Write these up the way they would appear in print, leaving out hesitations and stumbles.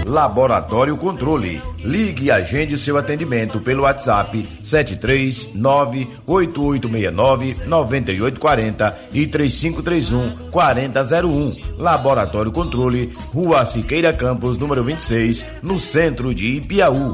Laboratório Controle. Ligue e agende seu atendimento pelo WhatsApp 739-8869-9840 e 3531-4001. Laboratório Controle, Rua Siqueira Campos, número 26, no centro de Ipiaú.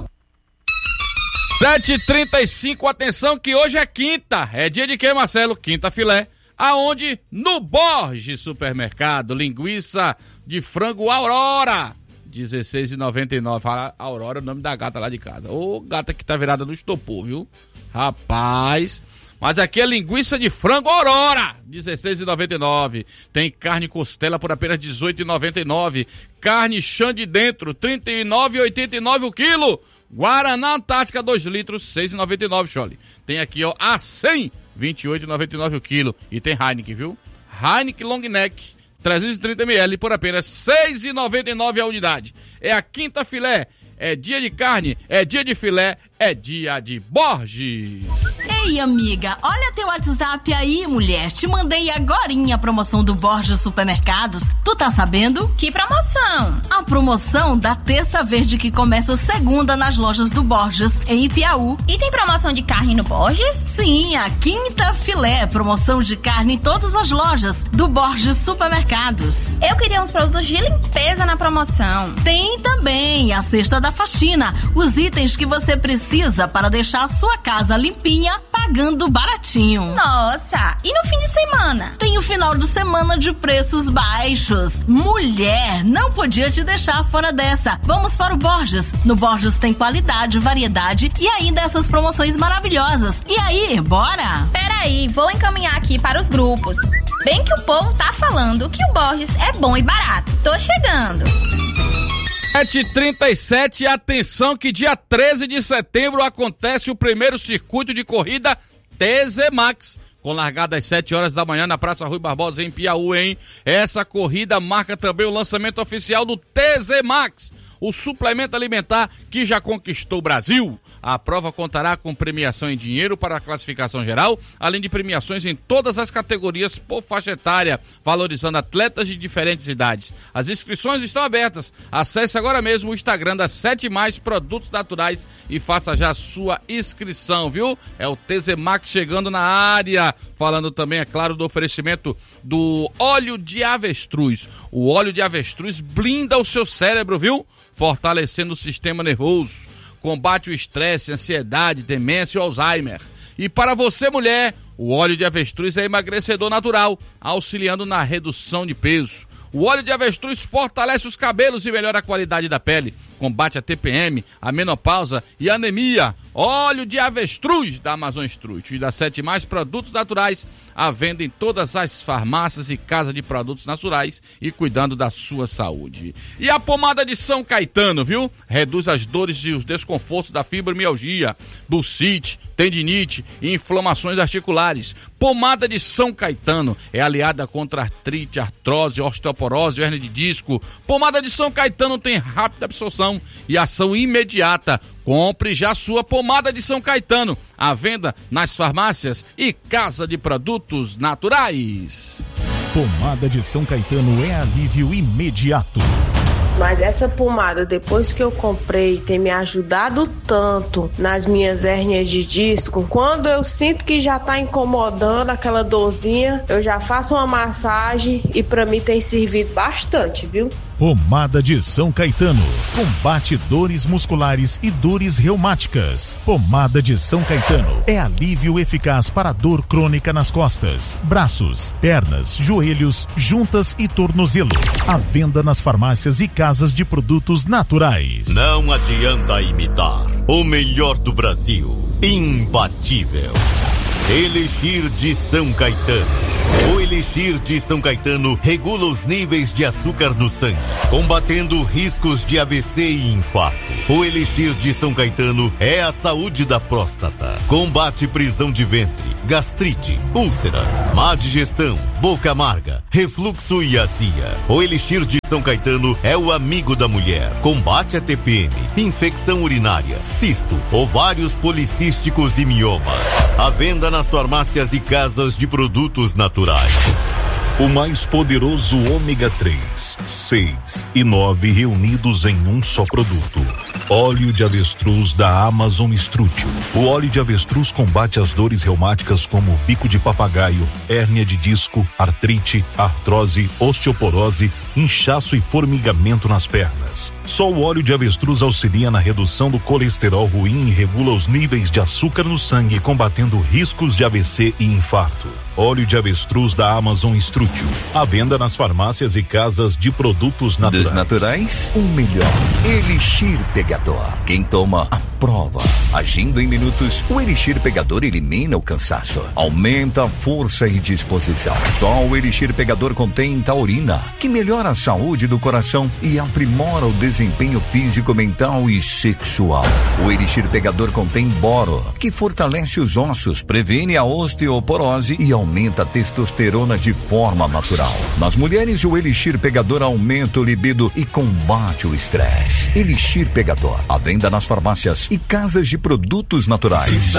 7h35, atenção que hoje é quinta. É dia de quê, Marcelo? Quinta filé. Aonde? No Borges Supermercado. Linguiça de frango Aurora, R$16,99. Fala, Aurora é o nome da gata lá de casa. Ô, gata que tá virada no estopor, viu? Rapaz, mas aqui é linguiça de frango Aurora, R$16,99. Tem carne costela por apenas R$18,99. Carne chã de dentro, R$39,89 o quilo. Guaraná Antártica 2 litros, R$6,99, Chole. Tem aqui, ó, a 100, R$28,99 o quilo. E tem Heineken, viu? Heineken Long Neck, 330 ml por apenas R$6,99 a unidade. É a quinta filé, é dia de carne, é dia de filé, é dia de Borges. Ei, amiga, olha teu WhatsApp aí, mulher. Te mandei agorinha a promoção do Borges Supermercados. Tu tá sabendo? Que promoção? A promoção da terça verde que começa segunda nas lojas do Borges, em Ipiaú. E tem promoção de carne no Borges? Sim, a quinta filé. Promoção de carne em todas as lojas do Borges Supermercados. Eu queria uns produtos de limpeza na promoção. Tem também a cesta da faxina. Os itens que você precisa para deixar a sua casa limpinha, pagando baratinho. Nossa, e no fim de semana? Tem o final de semana de preços baixos. Mulher, não podia te deixar fora dessa. Vamos para o Borges. No Borges tem qualidade, variedade e ainda essas promoções maravilhosas. E aí, bora? Peraí, vou encaminhar aqui para os grupos. Bem que o povo tá falando que o Borges é bom e barato. Tô chegando. 7h37, atenção que dia 13 de setembro acontece o primeiro circuito de corrida TZ Max, com largada às 7 horas da manhã na Praça Rui Barbosa, em Piauí, hein? Essa corrida marca também o lançamento oficial do TZ Max, o suplemento alimentar que já conquistou o Brasil. A prova contará com premiação em dinheiro para a classificação geral, além de premiações em todas as categorias por faixa etária, valorizando atletas de diferentes idades. As inscrições estão abertas. Acesse agora mesmo o Instagram da 7mais Produtos Naturais e faça já a sua inscrição, viu? É o TZ Max chegando na área. Falando também, é claro, do oferecimento do óleo de avestruz. O óleo de avestruz blinda o seu cérebro, viu? Fortalecendo o sistema nervoso. Combate o estresse, ansiedade, demência e Alzheimer. E para você, mulher, o óleo de avestruz é emagrecedor natural, auxiliando na redução de peso. O óleo de avestruz fortalece os cabelos e melhora a qualidade da pele. Combate a TPM, a menopausa e a anemia. Óleo de avestruz da Amazon Strut e da 7mais Produtos Naturais, à venda em todas as farmácias e casas de produtos naturais e cuidando da sua saúde. E a pomada de São Caetano, viu? Reduz as dores e os desconfortos da fibromialgia, bursite, tendinite e inflamações articulares. Pomada de São Caetano é aliada contra artrite, artrose, osteoporose, hérnia de disco. Pomada de São Caetano tem rápida absorção e ação imediata. Compre já sua pomada de São Caetano, à venda nas farmácias e casa de produtos naturais. Pomada de São Caetano é alívio imediato. Mas essa pomada, depois que eu comprei, tem me ajudado tanto nas minhas hérnias de disco. Quando eu sinto que já tá incomodando aquela dorzinha, eu já faço uma massagem e pra mim tem servido bastante, viu? Pomada de São Caetano. Combate dores musculares e dores reumáticas. Pomada de São Caetano é alívio eficaz para dor crônica nas costas, braços, pernas, joelhos, juntas e tornozelo. À venda nas farmácias e casas de produtos naturais. Não adianta imitar. O melhor do Brasil. Imbatível. Elixir de São Caetano. O Elixir de São Caetano regula os níveis de açúcar no sangue, combatendo riscos de AVC e infarto. O Elixir de São Caetano é a saúde da próstata. Combate prisão de ventre, gastrite, úlceras, má digestão, boca amarga, refluxo e azia. O Elixir de São Caetano é o amigo da mulher. Combate a TPM, infecção urinária, cisto, ovários policísticos e miomas. À venda nas farmácias e casas de produtos naturais. O mais poderoso ômega 3, 6 e 9 reunidos em um só produto. Óleo de avestruz da Amazon Strútil. O óleo de avestruz combate as dores reumáticas como bico de papagaio, hérnia de disco, artrite, artrose, osteoporose, inchaço e formigamento nas pernas. Só o óleo de avestruz auxilia na redução do colesterol ruim e regula os níveis de açúcar no sangue, combatendo riscos de AVC e infarto. Óleo de avestruz da Amazon Strútil. À venda nas farmácias e casas de produtos naturais. Dos naturais, o melhor. Elixir Pegador. Quem toma, aprova. Agindo em minutos, o Elixir Pegador elimina o cansaço, aumenta a força e disposição. Só o Elixir Pegador contém taurina, que melhora a saúde do coração e aprimora o desempenho físico, mental e sexual. O Elixir Pegador contém boro, que fortalece os ossos, previne a osteoporose e aumenta a testosterona de forma natural. Nas mulheres, o Elixir Pegador aumenta o libido e combate o estresse. Elixir Pegador, à venda nas farmácias e casas de produtos naturais.